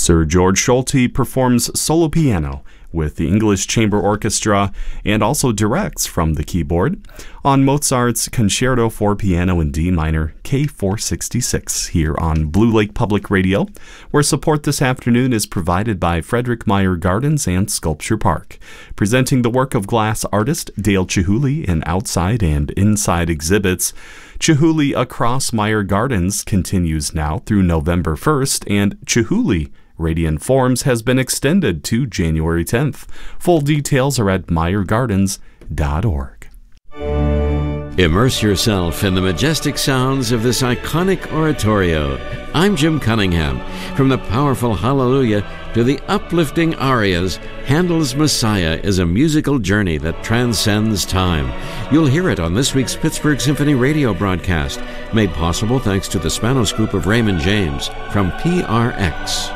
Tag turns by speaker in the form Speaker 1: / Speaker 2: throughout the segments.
Speaker 1: Sir George Solti performs solo piano with the English Chamber Orchestra and also directs from the keyboard on Mozart's Concerto for Piano in D minor K466 here on Blue Lake Public Radio, where support this afternoon is provided by Frederick Meyer Gardens and Sculpture Park, presenting the work of glass artist Dale Chihuly in outside and inside exhibits. Chihuly Across Meyer Gardens continues now through November 1st, and Chihuly Radiant Forms has been extended to January 10th. Full details are at meyergardens.org.
Speaker 2: Immerse yourself in the majestic sounds of this iconic oratorio. I'm Jim Cunningham. From the powerful Hallelujah to the uplifting arias, Handel's Messiah is a musical journey that transcends time. You'll hear it on this week's Pittsburgh Symphony radio broadcast, made possible thanks to the Spanos Group of Raymond James from PRX.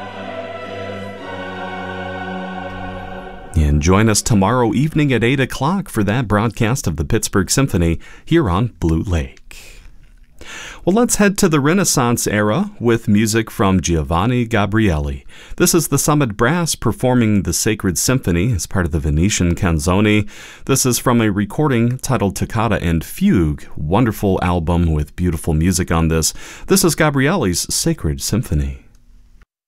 Speaker 1: And join us tomorrow evening at 8 o'clock for that broadcast of the Pittsburgh Symphony here on Blue Lake. Well, let's head to the Renaissance era with music from Giovanni Gabrieli. This is the Summit Brass performing the Sacred Symphony as part of the Venetian Canzoni. This is from a recording titled Toccata and Fugue. Wonderful album with beautiful music on this. This is Gabrieli's Sacred Symphony.